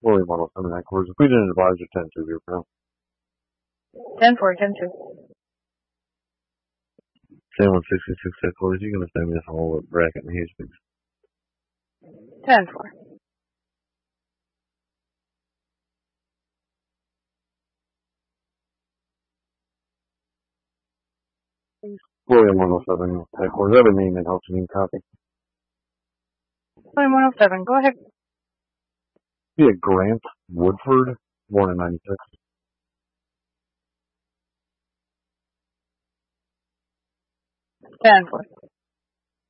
William 107 headquarters. If we didn't advise you 10-2 here for now. 10-4, 10-2. San 166 headquarters, you're going to send me this whole bracket in Hastings. 10-4. William 107 headquarters. I have a name that helps me copy. William 107, go ahead. Yeah, Grant Woodford, born in 96. 10-4.